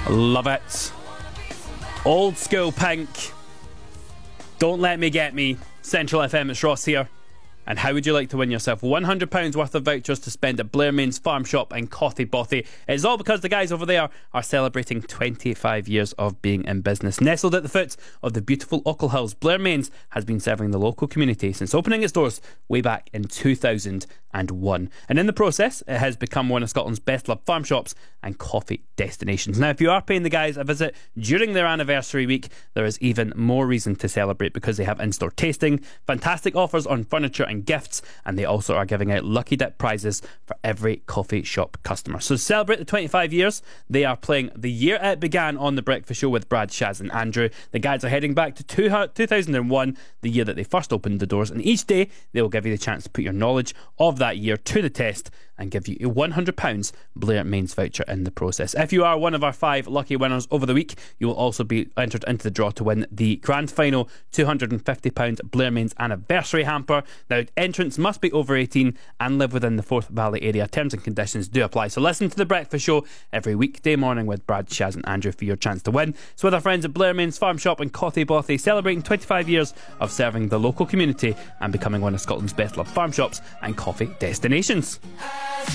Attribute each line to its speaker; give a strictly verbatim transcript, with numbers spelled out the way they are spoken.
Speaker 1: Love it. Old school Pink. Don't Let Me Get Me. Central F M, it's Ross here. And how would you like to win yourself one hundred pounds worth of vouchers to spend at Blairmain's Farm Shop and Coffee Bothy? It's all because the guys over there are celebrating twenty-five years of being in business. Nestled at the foot of the beautiful Ochil Hills, Blairmain's has been serving the local community since opening its doors way back in two thousand one. And in the process, it has become one of Scotland's best loved farm shops and coffee destinations. Now, if you are paying the guys a visit during their anniversary week, there is even more reason to celebrate because they have in-store tasting, fantastic offers on furniture and gifts, and they also are giving out lucky dip prizes for every coffee shop customer. So to celebrate the twenty-five years, they are playing The Year It Began on The Breakfast Show with Brad, Shaz and Andrew. The guys are heading back to two thousand one, the year that they first opened the doors, and each day they will give you the chance to put your knowledge of that year to the test and give you a one hundred pounds Blairmain's voucher in the process. If you are one of our five lucky winners over the week, you will also be entered into the draw to win the grand final two hundred fifty pounds Blairmain's anniversary hamper. Now, entrants must be over eighteen and live within the Forth Valley area. Terms and conditions do apply. So listen to The Breakfast Show every weekday morning with Brad, Shaz and Andrew for your chance to win. So with our friends at Blairmain's Farm Shop and Coffee Bothy, celebrating twenty-five years of serving the local community and becoming one of Scotland's best loved farm shops and coffee destinations.